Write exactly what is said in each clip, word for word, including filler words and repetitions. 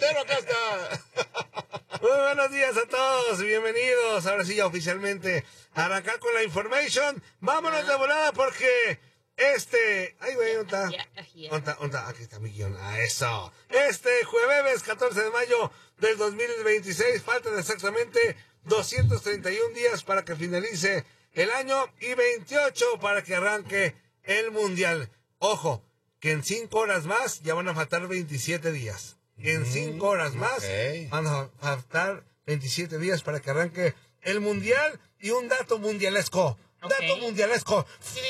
reportero acá está. Muy buenos días a todos, bienvenidos. Ahora sí, ya oficialmente arrancar con la information. Vámonos de volada porque este... Ay, güey, ¿dónde está? ¿Dónde está? ¿Dónde está? Aquí está mi guión. Ah, eso. Este jueves catorce de mayo del dos mil veintiséis, faltan exactamente doscientos treinta y un días para que finalice el año y veintiocho para que arranque el Mundial. Ojo, que en cinco horas más ya van a faltar veintisiete días. En cinco horas más okay. van a faltar veintisiete días para que arranque el Mundial. Y un dato mundialesco. Okay. Dato mundialesco.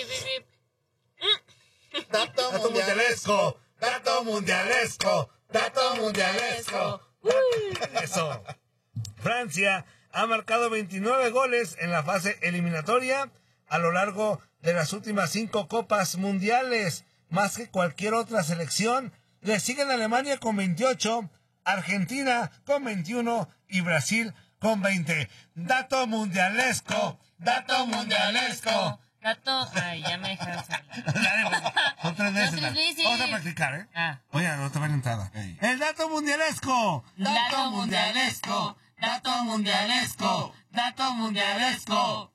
Dato, dato mundialesco. Dato mundialesco. Dato mundialesco. Eso. Francia ha marcado veintinueve goles en la fase eliminatoria a lo largo de las últimas cinco copas mundiales, más que cualquier otra selección. Le siguen Alemania con veintiocho, Argentina con veintiuno y Brasil con veinte. Dato mundialesco, dato mundialesco. Dato, ay, ya me dejaron Otra vez. Otras veces. Vamos a practicar, ¿eh? Ah. Oye, otra vez la entrada. Hey. El dato mundialesco. Dato mundialesco. Dato mundialesco. Dato mundialesco.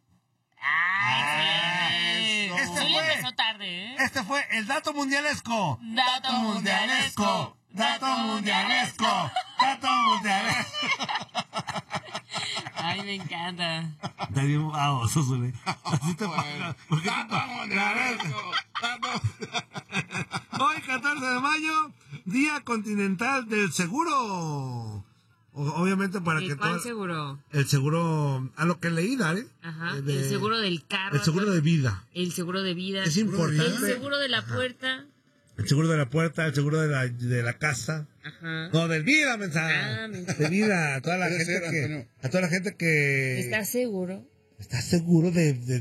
Ay, sí. Este Zuli fue, empezó tarde, ¿eh? Este fue el dato mundialesco. Dato mundialesco. Dato mundialesco. Dato mundialesco. Ay, me encanta. Está bien baboso, Zuli. Así te pasa. Dato mundialesco. Hoy, catorce de mayo, Día Continental del Seguro. Obviamente para ¿El que cuál todo... seguro? El seguro, a lo que leí, ¿eh? Ajá, de, el seguro del carro. El seguro de vida. El seguro de vida. Es importante. El seguro de la puerta. El seguro de la puerta, el seguro de la, de la casa. Ajá. No, del vida, mensaje. Ah, de vida, a toda la Puede gente ser, que... Antonio. A toda la gente que... ¿Estás seguro? ¿Estás seguro de, de